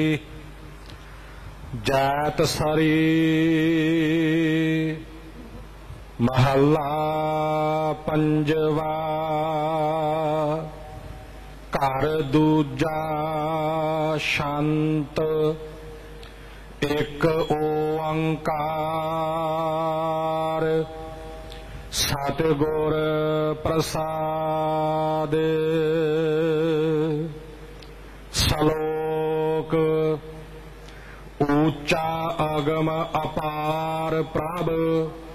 ਜੈਤ ਸਰੀ ਮਹੱਲਾ ਪੰਜਵਾ। ਘਰ ਦੂਜਾ ਸ਼ਾਂਤ ਇੱਕ ਓੰਕਾਰ ਸਤਿਗੁਰ ਪ੍ਰਸਾਦਿ। ਸ਼ਲੋਕ ਊਚਾ ਅਗਮ ਅਪਾਰ ਪ੍ਰਭ